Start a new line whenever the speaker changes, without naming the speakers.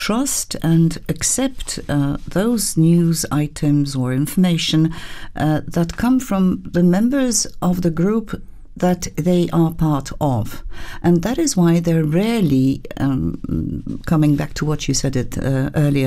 trust and accept those news items or information that come from the members of the group that they are part of. And that is why they're rarely, coming back to what you said earlier,